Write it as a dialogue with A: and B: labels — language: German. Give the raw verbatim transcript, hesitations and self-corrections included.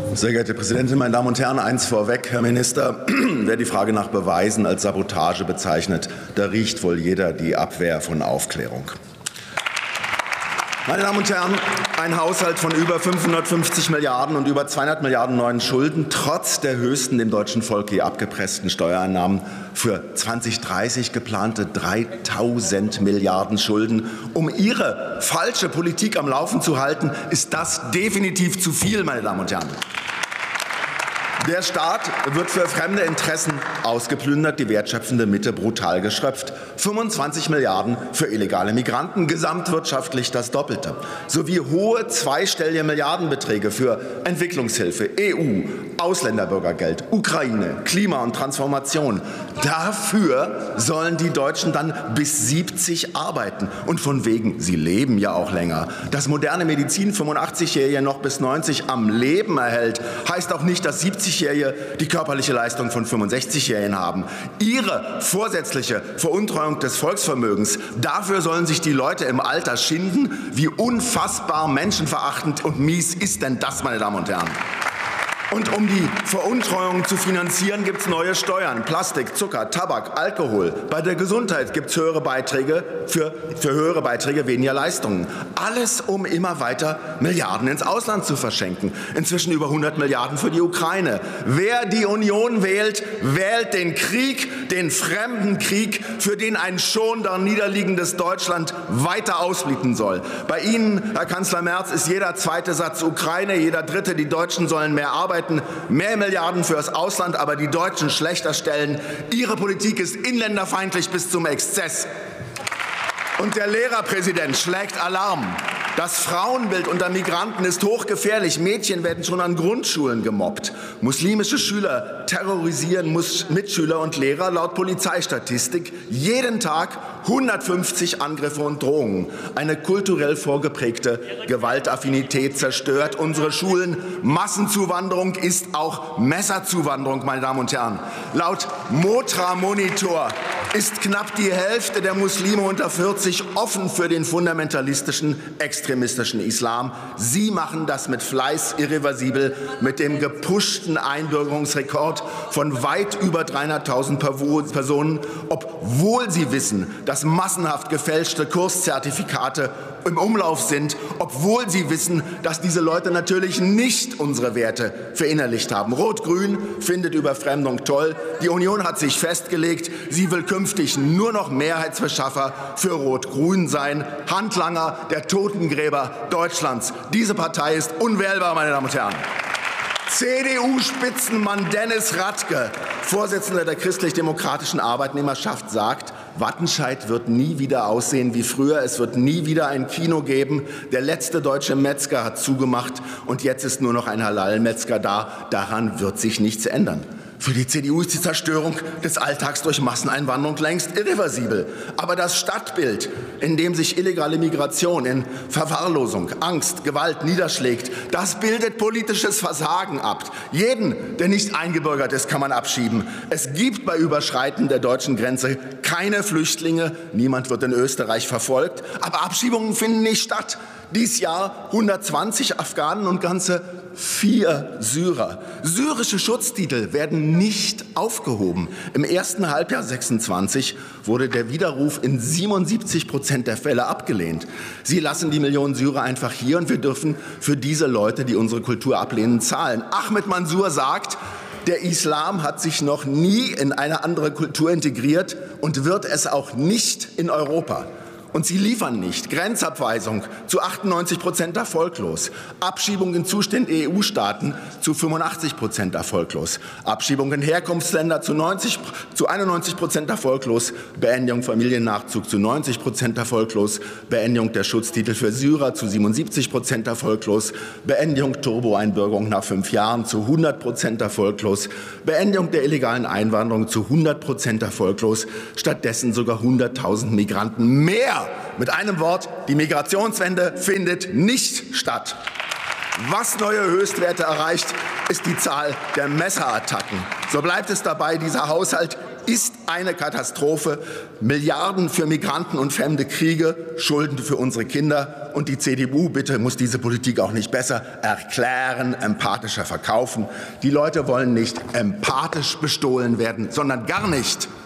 A: Sehr geehrte Präsidentin, meine Damen und Herren, eins vorweg, Herr Minister. Wer die Frage nach Beweisen als Sabotage bezeichnet, da riecht wohl jeder die Abwehr von Aufklärung. Meine Damen und Herren, ein Haushalt von über fünfhundertfünfzig Milliarden und über zweihundert Milliarden neuen Schulden, trotz der höchsten dem deutschen Volk je abgepressten Steuereinnahmen, für zwanzig dreißig geplante dreitausend Milliarden Schulden. Um Ihre falsche Politik am Laufen zu halten, ist das definitiv zu viel, meine Damen und Herren. Der Staat wird für fremde Interessen ausgeplündert, die wertschöpfende Mitte brutal geschröpft. fünfundzwanzig Milliarden für illegale Migranten, gesamtwirtschaftlich das Doppelte. Sowie hohe zweistellige Milliardenbeträge für Entwicklungshilfe, E U, Ausländerbürgergeld, Ukraine, Klima und Transformation. Dafür sollen die Deutschen dann bis siebzig arbeiten. Und von wegen, sie leben ja auch länger. Dass moderne Medizin fünfundachtzigjährige noch bis neunzig am Leben erhält, heißt auch nicht, dass siebzigjährige die körperliche Leistung von fünfundsechzigjährigen haben. Ihre vorsätzliche Veruntreuung des Volksvermögens, dafür sollen sich die Leute im Alter schinden. Wie unfassbar menschenverachtend und mies ist denn das, meine Damen und Herren? Und um die Veruntreuung zu finanzieren, gibt es neue Steuern, Plastik, Zucker, Tabak, Alkohol. Bei der Gesundheit gibt es höhere Beiträge für, für höhere Beiträge weniger Leistungen. Alles, um immer weiter Milliarden ins Ausland zu verschenken. Inzwischen über hundert Milliarden für die Ukraine. Wer die Union wählt, wählt den Krieg, den fremden Krieg, für den ein schon da niederliegendes Deutschland weiter ausblicken soll. Bei Ihnen, Herr Kanzler Merz, ist jeder zweite Satz Ukraine, jeder dritte, die Deutschen sollen mehr arbeiten. Mehr Milliarden fürs Ausland, aber die Deutschen schlechter stellen. Ihre Politik ist inländerfeindlich bis zum Exzess. Und der Lehrerpräsident schlägt Alarm. Das Frauenbild unter Migranten ist hochgefährlich. Mädchen werden schon an Grundschulen gemobbt. Muslimische Schüler terrorisieren Mitschüler und Lehrer. Laut Polizeistatistik jeden Tag hundertfünfzig Angriffe und Drohungen. Eine kulturell vorgeprägte Gewaltaffinität zerstört unsere Schulen. Massenzuwanderung ist auch Messerzuwanderung, meine Damen und Herren. Laut Motra Monitor ist knapp die Hälfte der Muslime unter vierzig offen für den fundamentalistischen, extremistischen Islam. Sie machen das mit Fleiß irreversibel, mit dem gepushten Einbürgerungsrekord von weit über dreihunderttausend Personen, obwohl sie wissen, dass massenhaft gefälschte Kurszertifikate im Umlauf sind, obwohl sie wissen, dass diese Leute natürlich nicht unsere Werte verinnerlicht haben. Rot-Grün findet Überfremdung toll. Die Union hat sich festgelegt, sie will künftig nur noch Mehrheitsbeschaffer für Rot-Grün sein. Handlanger der Totengräber Deutschlands. Diese Partei ist unwählbar, meine Damen und Herren. C D U-Spitzenmann Dennis Radke, Vorsitzender der christlich-demokratischen Arbeitnehmerschaft, sagt, Wattenscheid wird nie wieder aussehen wie früher. Es wird nie wieder ein Kino geben. Der letzte deutsche Metzger hat zugemacht und jetzt ist nur noch ein Halal-Metzger da. Daran wird sich nichts ändern. Für die C D U ist die Zerstörung des Alltags durch Masseneinwanderung längst irreversibel. Aber das Stadtbild, in dem sich illegale Migration in Verwahrlosung, Angst, Gewalt niederschlägt, das bildet politisches Versagen ab. Jeden, der nicht eingebürgert ist, kann man abschieben. Es gibt bei Überschreiten der deutschen Grenze keine Flüchtlinge. Niemand wird in Österreich verfolgt. Aber Abschiebungen finden nicht statt. Dies Jahr hundertzwanzig Afghanen und ganze vier Syrer. Syrische Schutztitel werden nicht aufgehoben. Im ersten Halbjahr sechsundzwanzig wurde der Widerruf in siebenundsiebzig Prozent der Fälle abgelehnt. Sie lassen die Millionen Syrer einfach hier und wir dürfen für diese Leute, die unsere Kultur ablehnen, zahlen. Ahmed Mansour sagt, der Islam hat sich noch nie in eine andere Kultur integriert und wird es auch nicht in Europa. Und sie liefern nicht. Grenzabweisung zu achtundneunzig Prozent erfolglos. Abschiebung in Zustände E U-Staaten zu fünfundachtzig Prozent erfolglos. Abschiebung in Herkunftsländer zu, neunzig, zu einundneunzig Prozent erfolglos. Beendigung Familiennachzug zu neunzig Prozent erfolglos. Beendigung der Schutztitel für Syrer zu siebenundsiebzig Prozent erfolglos. Beendigung Turbo-Einbürgerung nach fünf Jahren zu hundert Prozent erfolglos. Beendigung der illegalen Einwanderung zu hundert Prozent erfolglos. Stattdessen sogar hunderttausend Migranten mehr. Mit einem Wort, die Migrationswende findet nicht statt. Was neue Höchstwerte erreicht, ist die Zahl der Messerattacken. So bleibt es dabei, dieser Haushalt ist eine Katastrophe. Milliarden für Migranten und fremde Kriege, Schulden für unsere Kinder. Und die C D U, bitte, muss diese Politik auch nicht besser erklären, empathischer verkaufen. Die Leute wollen nicht empathisch bestohlen werden, sondern gar nicht.